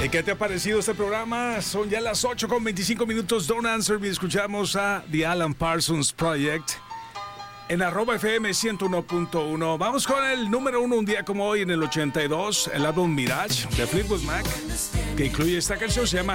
¿Y qué te ha parecido este programa? Son ya las 8:25. Don't Answer Me. Escuchamos a The Alan Parsons Project en @FM 101.1. Vamos con el número 1 un día como hoy en el 82, el álbum Mirage de Fleetwood Mac, que incluye esta canción, se llama